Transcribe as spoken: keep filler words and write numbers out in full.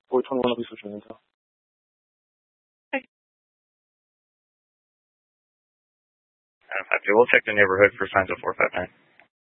four twenty-one will be switching intel. Okay. Uh, five two, we'll check the neighborhood for signs of four five nine.